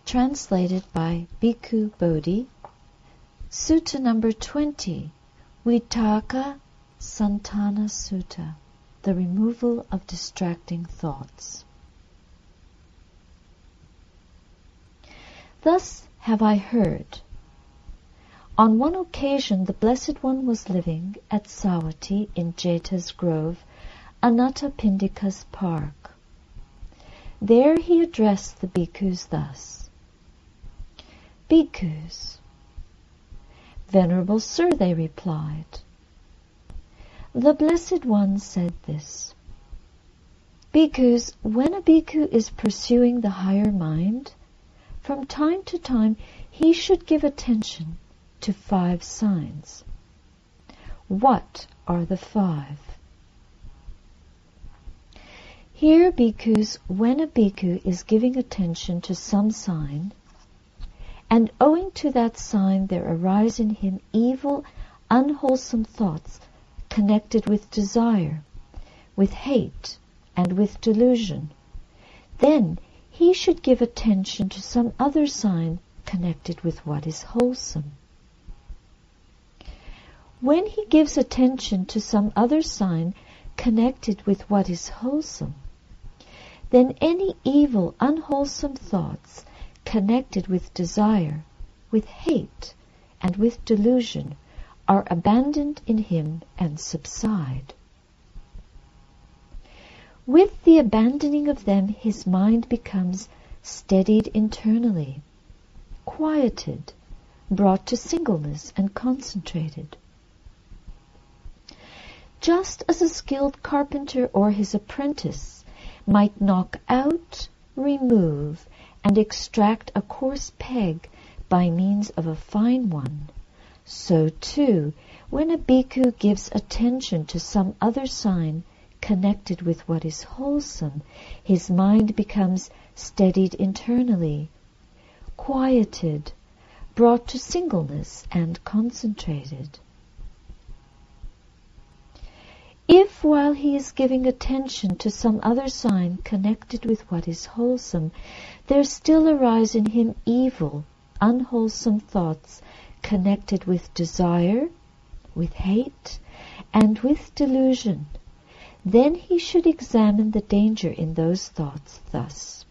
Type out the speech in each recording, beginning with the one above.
translated by Bhikkhu Bodhi, Sutta number 20, Vitaka Santana Sutta, the removal of distracting thoughts. Thus have I heard. On one occasion the Blessed One was living at Savatthi in Jeta's grove, Anathapindika's park. There he addressed the bhikkhus thus: Bhikkhus, Venerable Sir, they replied. The Blessed One said this: Bhikkhus, when a bhikkhu is pursuing the higher mind, from time to time he should give attention to 5 signs. What are the 5? Here, bhikkhus, when a bhikkhu is giving attention to some sign, and owing to that sign there arise in him evil, unwholesome thoughts connected with desire, with hate, and with delusion, then he should give attention to some other sign connected with what is wholesome. When he gives attention to some other sign connected with what is wholesome, then any evil, unwholesome thoughts connected with desire, with hate, and with delusion are abandoned in him and subside. With the abandoning of them, his mind becomes steadied internally, quieted, brought to singleness and concentrated. Just as a skilled carpenter or his apprentice might knock out, remove, and extract a coarse peg by means of a fine one, so too, when a bhikkhu gives attention to some other sign connected with what is wholesome, his mind becomes steadied internally, quieted, brought to singleness and concentrated. If while he is giving attention to some other sign connected with what is wholesome, there still arise in him evil, unwholesome thoughts connected with desire, with hate, and with delusion, then he should examine the danger in those thoughts thus: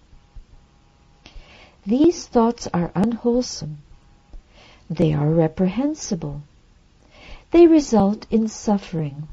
These thoughts are unwholesome. They are reprehensible. They result in suffering.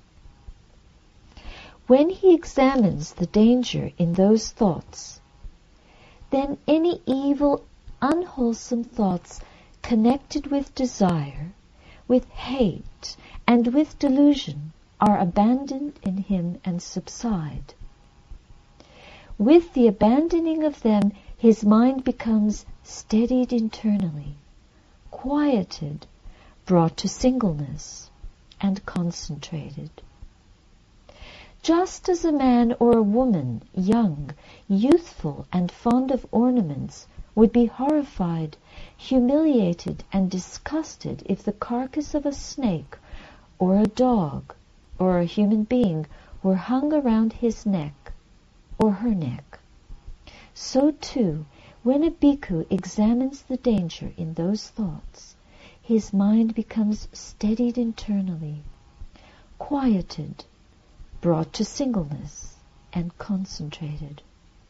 When he examines the danger in those thoughts, then any evil, unwholesome thoughts connected with desire, with hate, and with delusion are abandoned in him and subside. With the abandoning of them, his mind becomes steadied internally, quieted, brought to singleness, and concentrated. Just as a man or a woman, young, youthful, and fond of ornaments, would be horrified, humiliated, and disgusted if the carcass of a snake, or a dog, or a human being were hung around his neck or her neck, so too, when a bhikkhu examines the danger in those thoughts, his mind becomes steadied internally, quieted, brought to singleness, and concentrated.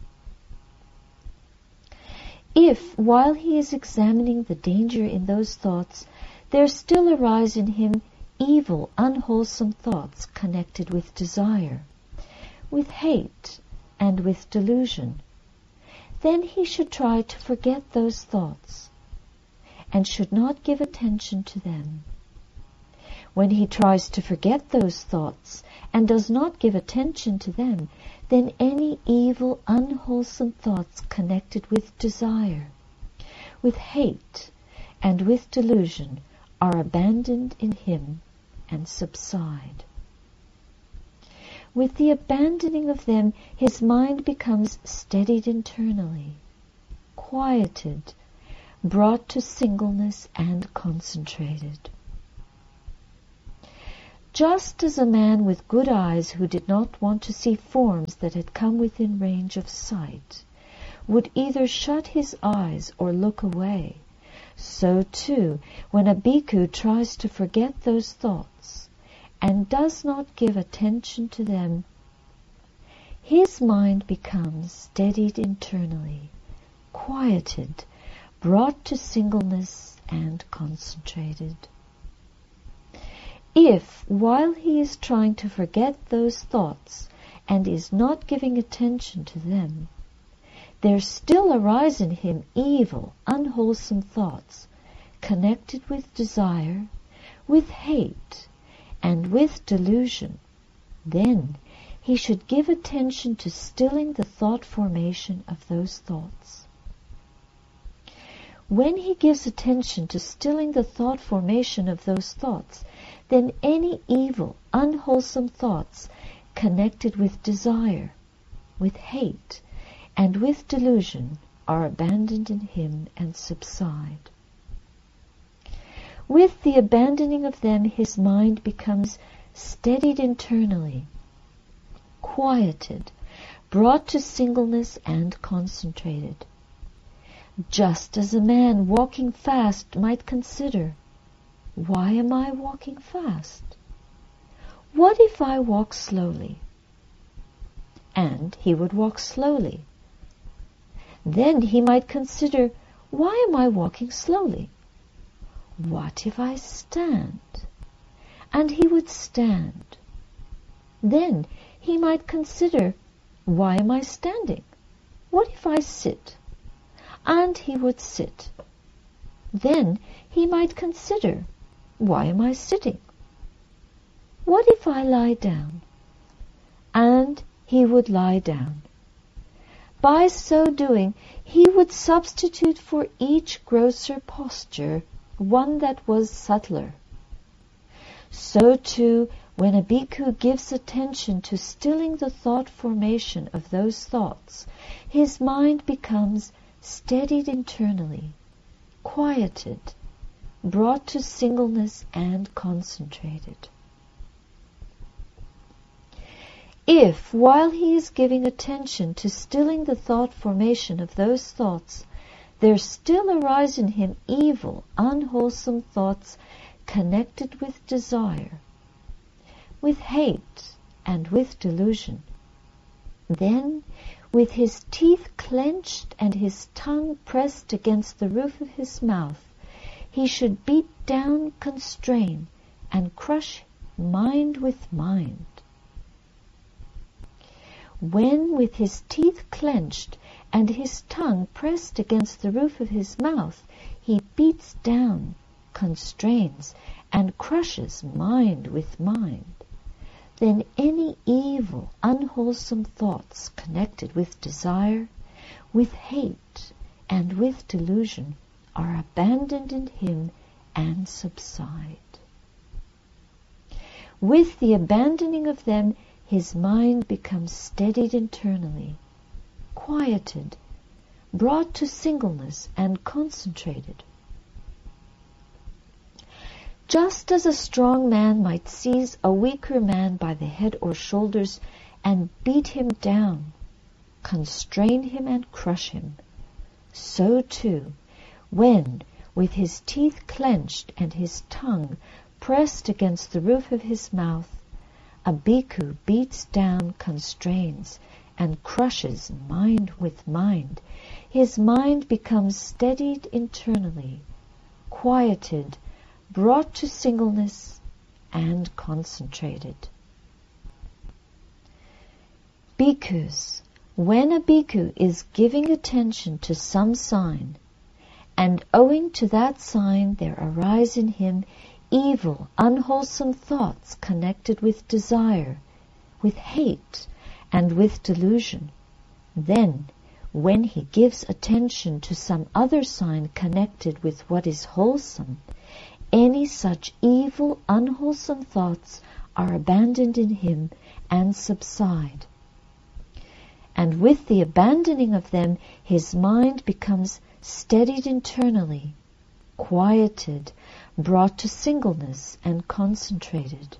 If, while he is examining the danger in those thoughts, there still arise in him evil, unwholesome thoughts connected with desire, with hate, and with delusion, then he should try to forget those thoughts, and should not give attention to them. When he tries to forget those thoughts and does not give attention to them, then any evil, unwholesome thoughts connected with desire, with hate, and with delusion are abandoned in him and subside. With the abandoning of them, his mind becomes steadied internally, quieted, brought to singleness and concentrated. Just as a man with good eyes who did not want to see forms that had come within range of sight would either shut his eyes or look away. So too, when a bhikkhu tries to forget those thoughts and does not give attention to them, his mind becomes steadied internally, quieted, brought to singleness and concentrated. If, while he is trying to forget those thoughts and is not giving attention to them, there still arise in him evil, unwholesome thoughts connected with desire, with hate, and with delusion, then he should give attention to stilling the thought formation of those thoughts. When he gives attention to stilling the thought formation of those thoughts, then any evil, unwholesome thoughts connected with desire, with hate, and with delusion are abandoned in him and subside. With the abandoning of them, his mind becomes steadied internally, quieted, brought to singleness and concentrated. Just as a man walking fast might consider, why am I walking fast? What if I walk slowly? And he would walk slowly. Then he might consider, why am I walking slowly? What if I stand? And he would stand. Then he might consider, why am I standing? What if I sit? And he would sit. Then he might consider, why am I sitting? What if I lie down? And he would lie down. By so doing, he would substitute for each grosser posture one that was subtler. So too, when a bhikkhu gives attention to stilling the thought formation of those thoughts, his mind becomes steadied internally, quieted, brought to singleness and concentrated. If, while he is giving attention to stilling the thought formation of those thoughts, there still arise in him evil, unwholesome thoughts connected with desire, with hate, and with delusion, then, with his teeth clenched and his tongue pressed against the roof of his mouth, he should beat down, constrain, and crush mind with mind. When, with his teeth clenched and his tongue pressed against the roof of his mouth, he beats down, constrains, and crushes mind with mind, then any evil, unwholesome thoughts connected with desire, with hate, and with delusion are abandoned in him and subside. With the abandoning of them, his mind becomes steadied internally, quieted, brought to singleness and concentrated. Just as a strong man might seize a weaker man by the head or shoulders and beat him down, constrain him and crush him, so too, when, with his teeth clenched and his tongue pressed against the roof of his mouth, a bhikkhu beats down, constrains, and crushes mind with mind, his mind becomes steadied internally, quieted, brought to singleness, and concentrated. Bhikkhus, when a bhikkhu is giving attention to some sign, and owing to that sign there arise in him evil, unwholesome thoughts connected with desire, with hate, and with delusion, then, when he gives attention to some other sign connected with what is wholesome, any such evil, unwholesome thoughts are abandoned in him and subside. And with the abandoning of them, his mind becomes steadied internally, quieted, brought to singleness and concentrated.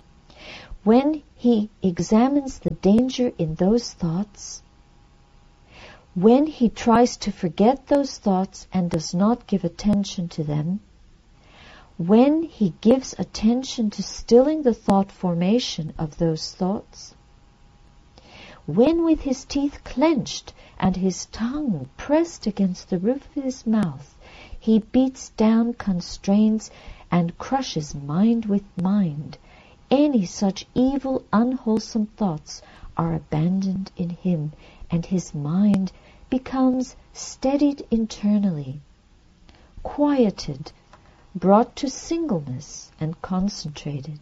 When he examines the danger in those thoughts, When he tries to forget those thoughts and does not give attention to them, when he gives attention to stilling the thought formation of those thoughts, when with his teeth clenched and his tongue pressed against the roof of his mouth, he beats down, constrains, and crushes mind with mind, any such evil, unwholesome thoughts are abandoned in him, and his mind becomes steadied internally, quieted, brought to singleness and concentrated.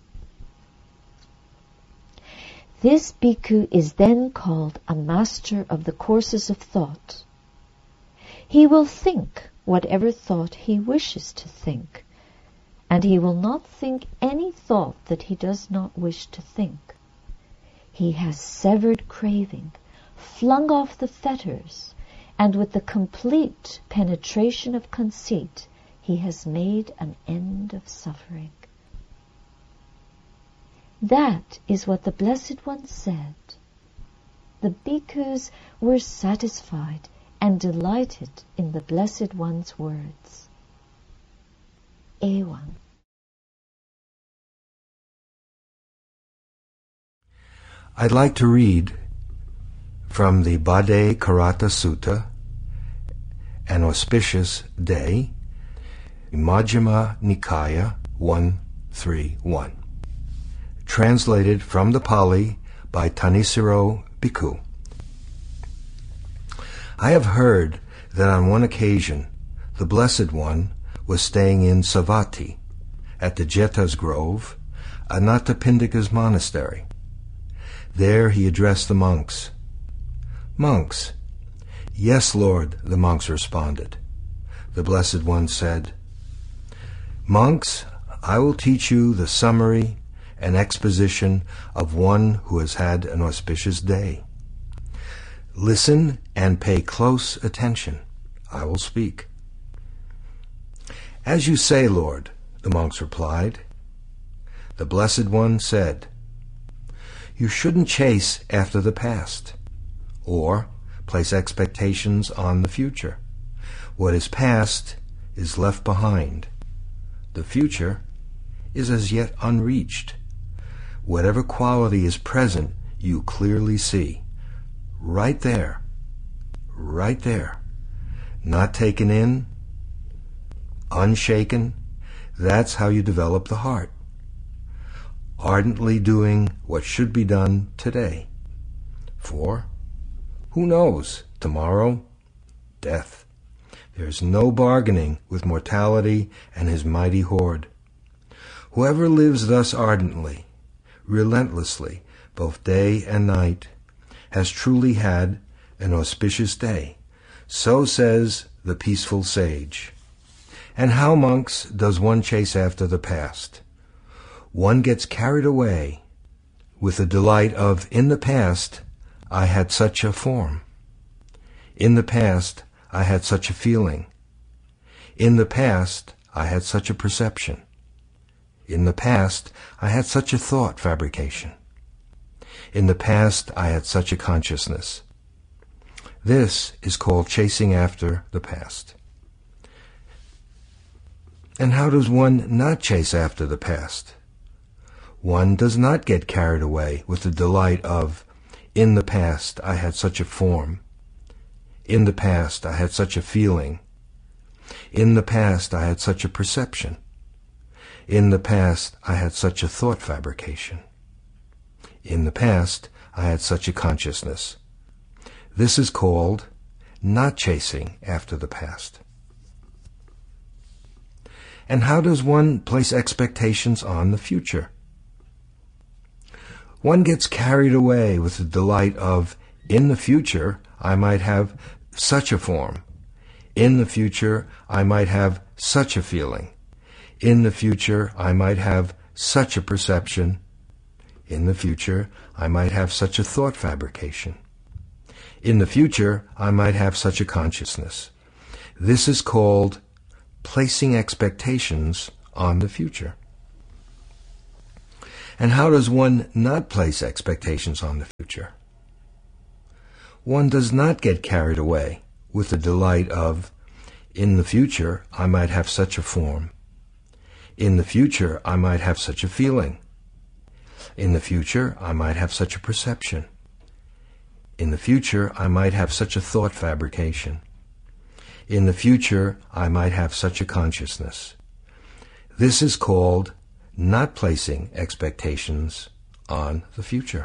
This bhikkhu is then called a master of the courses of thought. He will think whatever thought he wishes to think, and he will not think any thought that he does not wish to think. He has severed craving, flung off the fetters, and with the complete penetration of conceit, he has made an end of suffering. That is what the Blessed One said. The bhikkhus were satisfied and delighted in the Blessed One's words. Ewan. I'd like to read from the Bade Karata Sutta, An Auspicious Day, Majjhima Nikaya 131, translated from the Pali by Thanissaro Bhikkhu. I have heard that on one occasion the Blessed One was staying in Savatthi at the Jeta's Grove, Anathapindika's monastery. There he addressed the monks. "Monks." "Yes, Lord," the monks responded. The Blessed One said, "Monks, I will teach you the summary and exposition of one who has had an auspicious day. Listen and pay close attention. I will speak." "As you say, Lord," the monks replied. The Blessed One said, "You shouldn't chase after the past, or place expectations on the future. What is past is left behind. The future is as yet unreached. Whatever quality is present, you clearly see. Right there. Not taken in, unshaken. That's how you develop the heart. Ardently doing what should be done today. For, who knows, tomorrow, death. There's no bargaining with mortality and his mighty horde. Whoever lives thus ardently, relentlessly, both day and night, has truly had an auspicious day. So says the peaceful sage. And how, monks, does one chase after the past? One gets carried away with the delight of, in the past, I had such a form. In the past, I had such a feeling. In the past, I had such a perception. In the past, I had such a thought fabrication. In the past, I had such a consciousness. This is called chasing after the past. And how does one not chase after the past? One does not get carried away with the delight of, in the past, I had such a form. In the past, I had such a feeling. In the past, I had such a perception. In the past, I had such a thought fabrication. In the past, I had such a consciousness. This is called not chasing after the past. And how does one place expectations on the future? One gets carried away with the delight of, in the future, I might have such a form. In the future, I might have such a feeling. In the future, I might have such a perception. In the future, I might have such a thought fabrication. In the future, I might have such a consciousness. This is called placing expectations on the future. And how does one not place expectations on the future? one does not get carried away with the delight of, in the future I might have such a form. In the future I might have such a feeling. In the future I might have such a perception. In the future I might have such a thought fabrication. In the future I might have such a consciousness. This is called not placing expectations on the future.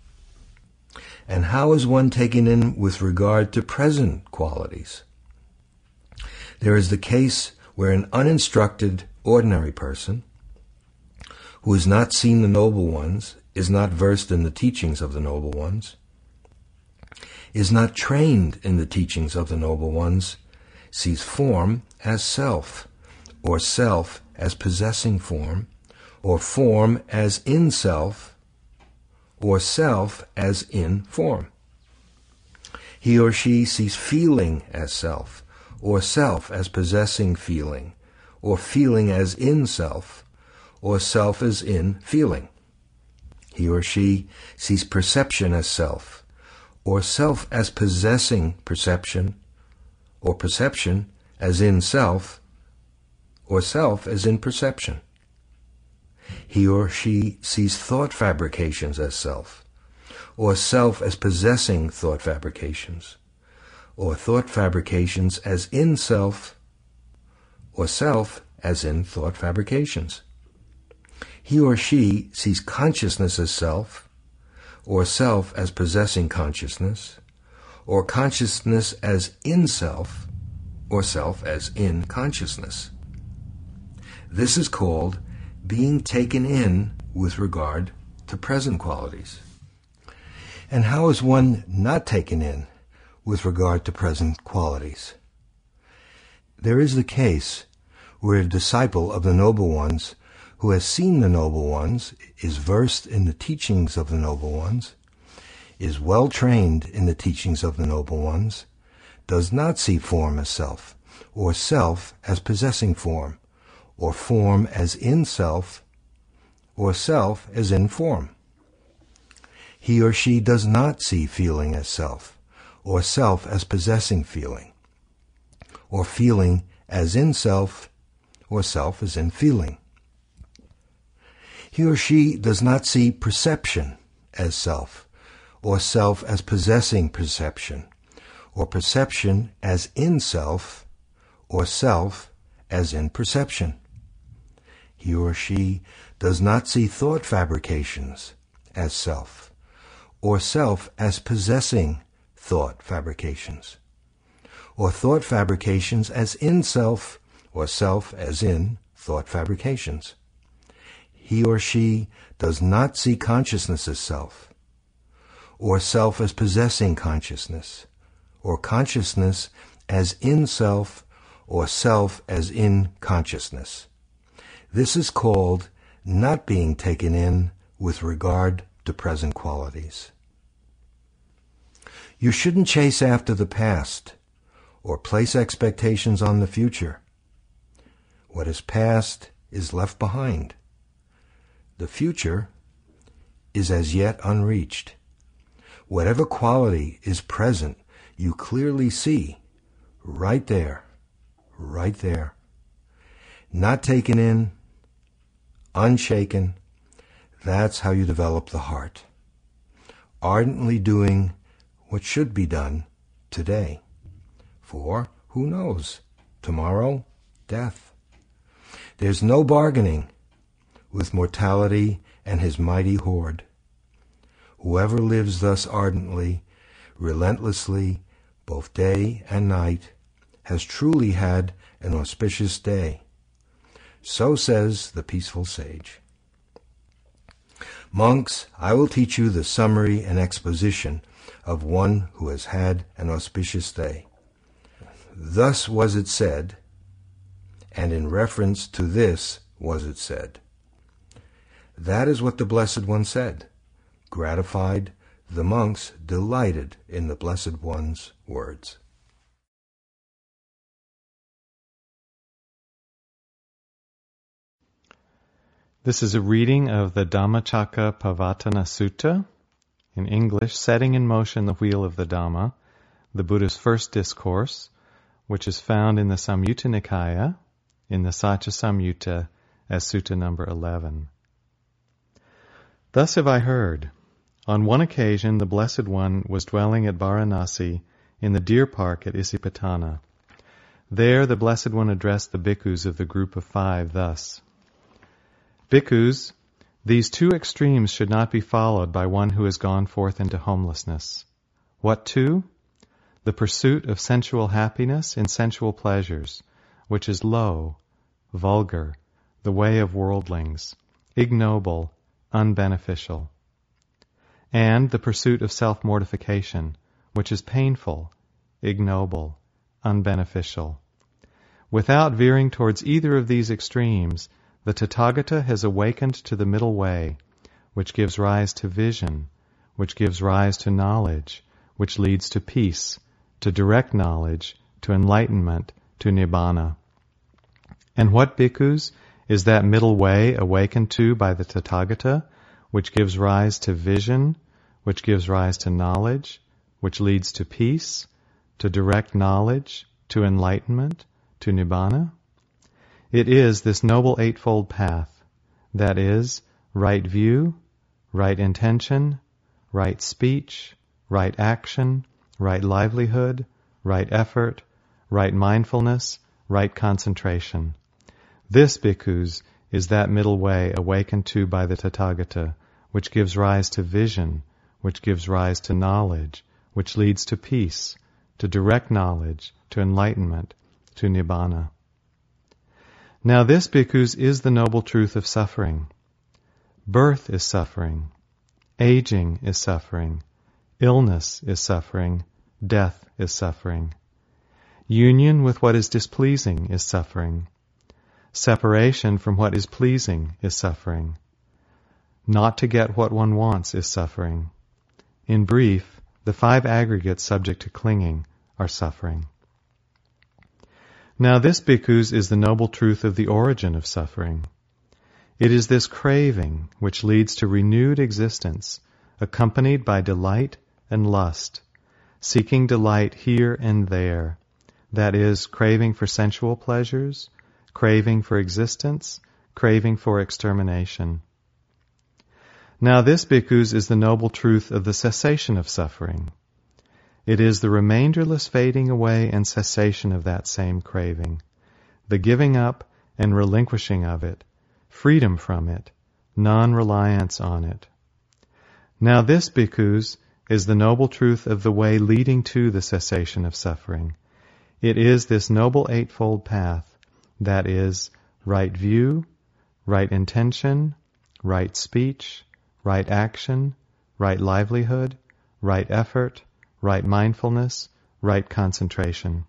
And how is one taken in with regard to present qualities? There is the case where an uninstructed, ordinary person, who has not seen the noble ones, is not versed in the teachings of the noble ones, is not trained in the teachings of the noble ones, sees form as self, or self as possessing form, or form as in self, or self as in form. He or she sees feeling as self, or self as possessing feeling, or feeling as in self, or self as in feeling. He or she sees perception as self, or self as possessing perception, or perception as in self, or self as in perception. He or she sees thought fabrications as self, or self as possessing thought fabrications, or thought fabrications as in self, or self as in thought fabrications. He or she sees consciousness as self, or self as possessing consciousness, or consciousness as in self, or self as in consciousness. This is called being taken in with regard to present qualities. And how is one not taken in with regard to present qualities? There is the case where a disciple of the noble ones who has seen the noble ones, is versed in the teachings of the noble ones, is well trained in the teachings of the noble ones, does not see form as self, or self as possessing form, or form as in self, or self as in form. He or she does not see feeling as self, or self as possessing feeling, or feeling as in self, or self as in feeling. He or she does not see perception as self, or self as possessing perception, or perception as in self, or self as in perception. He or she does not see thought fabrications as self, or self as possessing thought fabrications, or thought fabrications as in self, or self as in thought fabrications. He or she does not see consciousness as self, or self as possessing consciousness, or consciousness as in self, or self as in consciousness. This is called not being taken in with regard to present qualities. You shouldn't chase after the past, or place expectations on the future. What is past is left behind. The future is as yet unreached. Whatever quality is present, you clearly see, right there, right there. Not taken in, unshaken, that's how you develop the heart. Ardently doing what should be done today. For, who knows, tomorrow, death. There's no bargaining with mortality and his mighty horde. Whoever lives thus ardently, relentlessly, both day and night, has truly had an auspicious day. So says the peaceful sage. Monks, I will teach you the summary and exposition of one who has had an auspicious day. Thus was it said, and in reference to this was it said. That is what the Blessed One said. Gratified, the monks delighted in the Blessed One's words. This is a reading of the Dhammacakkappavattana Sutta, in English, Setting in Motion the Wheel of the Dhamma, the Buddha's first discourse, which is found in the Samyutta Nikaya, in the Satya Samyutta, as Sutta number 11. Thus have I heard. On one occasion, the Blessed One was dwelling at Varanasi in the deer park at Isipatana. There, the Blessed One addressed the bhikkhus of the group of 5 thus: Bhikkhus, these 2 extremes should not be followed by one who has gone forth into homelessness. What 2? The pursuit of sensual happiness in sensual pleasures, which is low, vulgar, the way of worldlings, ignoble, unbeneficial. And the pursuit of self-mortification, which is painful, ignoble, unbeneficial. Without veering towards either of these extremes, the Tathagata has awakened to the middle way, which gives rise to vision, which gives rise to knowledge, which leads to peace, to direct knowledge, to enlightenment, to nibbana. And what, bhikkhus, is that middle way awakened to by the Tathagata, which gives rise to vision, which gives rise to knowledge, which leads to peace, to direct knowledge, to enlightenment, to nibbana? It is this noble eightfold path, that is, right view, right intention, right speech, right action, right livelihood, right effort, right mindfulness, right concentration. This, bhikkhus, is that middle way awakened to by the Tathagata, which gives rise to vision, which gives rise to knowledge, which leads to peace, to direct knowledge, to enlightenment, to nibbana. Now this, bhikkhus, is the noble truth of suffering. Birth is suffering. Aging is suffering. Illness is suffering. Death is suffering. Union with what is displeasing is suffering. Separation from what is pleasing is suffering. Not to get what one wants is suffering. In brief, the 5 aggregates subject to clinging are suffering. Now this, bhikkhus, is the noble truth of the origin of suffering. It is this craving which leads to renewed existence, accompanied by delight and lust, seeking delight here and there, that is, craving for sensual pleasures, craving for existence, craving for extermination. Now this, bhikkhus, is the noble truth of the cessation of suffering. It is the remainderless fading away and cessation of that same craving, the giving up and relinquishing of it, freedom from it, non-reliance on it. Now this, bhikkhus, is the noble truth of the way leading to the cessation of suffering. It is this noble eightfold path, that is, right view, right intention, right speech, right action, right livelihood, right effort, right mindfulness, right concentration.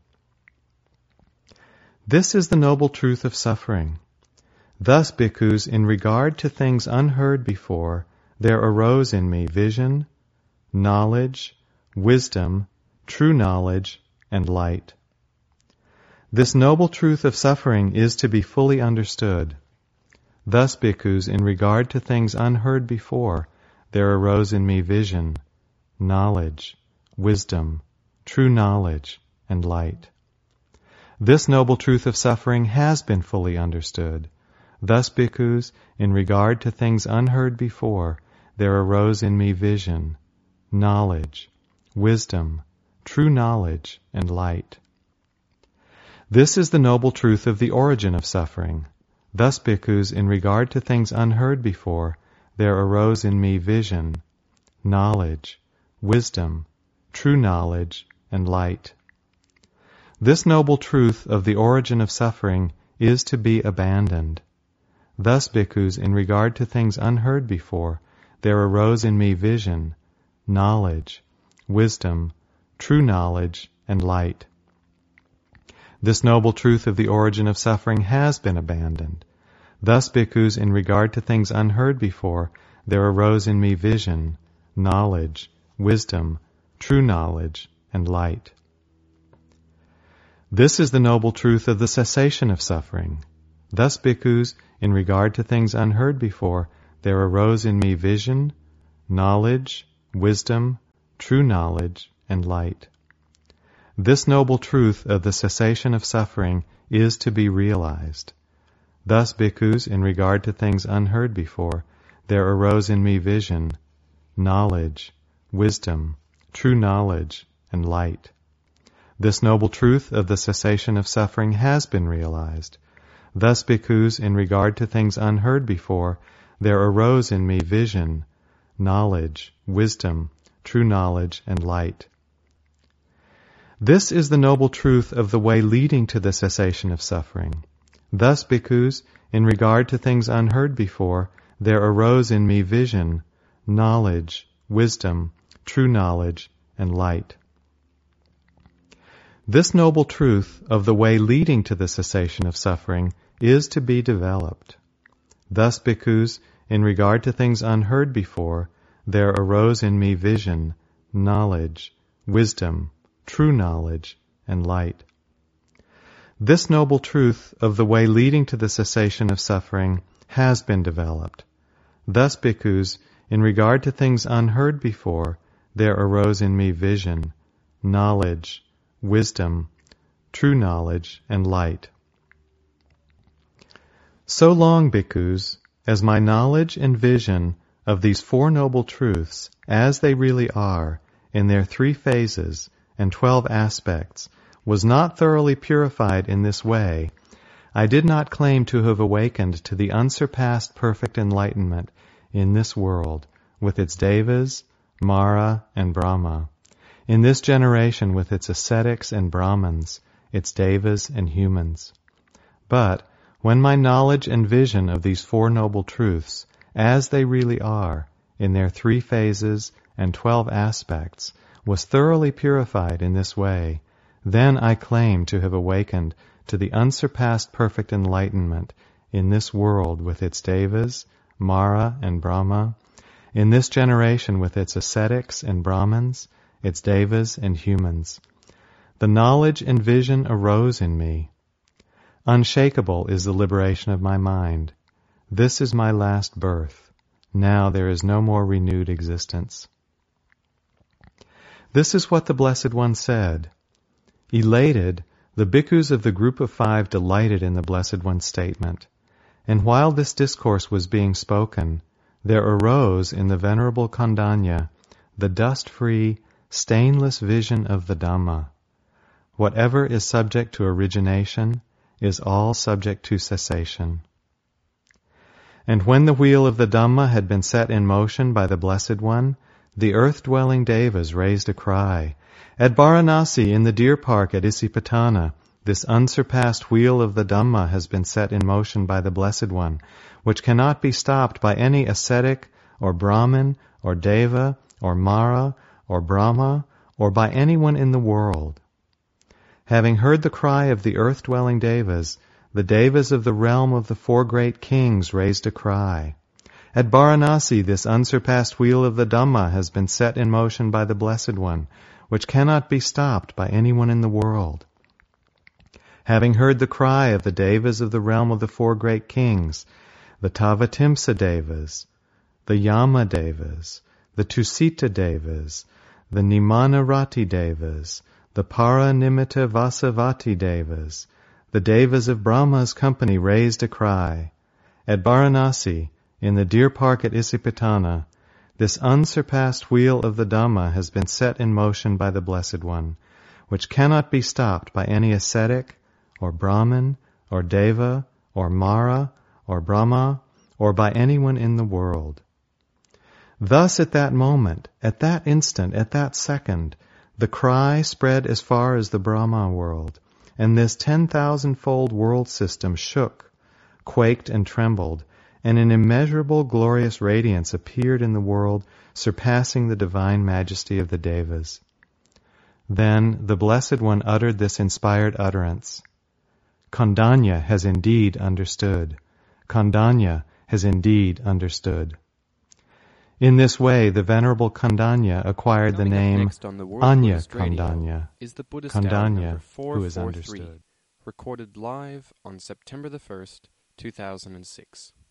This is the noble truth of suffering. Thus, bhikkhus, in regard to things unheard before, there arose in me vision, knowledge, wisdom, true knowledge, and light. This noble truth of suffering is to be fully understood. Thus, bhikkhus, in regard to things unheard before, there arose in me vision, knowledge, wisdom, true knowledge, and light. This noble truth of suffering has been fully understood. Thus, bhikkhus, in regard to things unheard before, there arose in me vision, knowledge, wisdom, true knowledge, and light. This is the noble truth of the origin of suffering. Thus, bhikkhus, in regard to things unheard before, there arose in me vision, knowledge, wisdom, true knowledge, and light. This noble truth of the origin of suffering is to be abandoned. Thus, bhikkhus, in regard to things unheard before, there arose in me vision, knowledge, wisdom, true knowledge, and light. This noble truth of the origin of suffering has been abandoned. Thus, bhikkhus, in regard to things unheard before, there arose in me vision, knowledge, wisdom, true knowledge, and light. This is the noble truth of the cessation of suffering. Thus, bhikkhus, in regard to things unheard before, there arose in me vision, knowledge, wisdom, true knowledge, and light. This noble truth of the cessation of suffering is to be realized. Thus, bhikkhus, in regard to things unheard before, there arose in me vision, knowledge, wisdom, true knowledge, and light. This noble truth of the cessation of suffering has been realized. Thus, bhikkhus, in regard to things unheard before, there arose in me vision, knowledge, wisdom, true knowledge, and light. This is the noble truth of the way leading to the cessation of suffering. Thus, bhikkhus, in regard to things unheard before, there arose in me vision, knowledge, wisdom, true knowledge, and light. This noble truth of the way leading to the cessation of suffering is to be developed. Thus, bhikkhus, in regard to things unheard before, there arose in me vision, knowledge, wisdom, true knowledge, and light. This noble truth of the way leading to the cessation of suffering has been developed. Thus, bhikkhus, in regard to things unheard before, there arose in me vision, knowledge, wisdom, true knowledge, and light. So long, bhikkhus, as my knowledge and vision of these four noble truths, as they really are, in their 3 phases and 12 aspects, was not thoroughly purified in this way, I did not claim to have awakened to the unsurpassed perfect enlightenment in this world, with its devas, Mara, and Brahma, in this generation with its ascetics and Brahmins, its devas and humans. But when my knowledge and vision of these 4 noble truths, as they really are, in their 3 phases and 12 aspects, was thoroughly purified in this way, then I claim to have awakened to the unsurpassed perfect enlightenment in this world with its devas, Mara, and Brahma, in this generation with its ascetics and Brahmins, its devas and humans. The knowledge and vision arose in me. Unshakable is the liberation of my mind. This is my last birth. Now there is no more renewed existence. This is what the Blessed One said. Elated, the bhikkhus of the group of 5 delighted in the Blessed One's statement. And while this discourse was being spoken, there arose in the Venerable Kondanya the dust-free, stainless vision of the Dhamma. Whatever is subject to origination is all subject to cessation. And when the wheel of the Dhamma had been set in motion by the Blessed One, the earth-dwelling devas raised a cry. At Varanasi, in the deer park at Isipatana, this unsurpassed wheel of the Dhamma has been set in motion by the Blessed One, which cannot be stopped by any ascetic, or Brahmin, or Deva, or Mara, or Brahma, or by anyone in the world. Having heard the cry of the earth-dwelling devas, the devas of the realm of the 4 great kings raised a cry. At Varanasi, this unsurpassed wheel of the Dhamma has been set in motion by the Blessed One, which cannot be stopped by anyone in the world. Having heard the cry of the devas of the realm of the 4 great kings, the Tavatimsa devas, the Yama devas, the Tusita devas, the Nimanarati devas, the Paranimitta Vasavati devas, the devas of Brahma's company raised a cry. At Varanasi, in the deer park at Isipatana, this unsurpassed wheel of the Dhamma has been set in motion by the Blessed One, which cannot be stopped by any ascetic, or Brahmin, or Deva, or Mara, or Brahma, or by anyone in the world. Thus at that moment, at that instant, at that second, the cry spread as far as the Brahma world, and this 10,000-fold world system shook, quaked, and trembled, and an immeasurable glorious radiance appeared in the world, surpassing the divine majesty of the devas. Then the Blessed One uttered this inspired utterance. Kondanya has indeed understood. Kondanya has indeed understood. In this way, the Venerable Kondanya acquired the name Anya Kondanya, Kondanya, who is understood. Recorded live on September the 1st, 2006.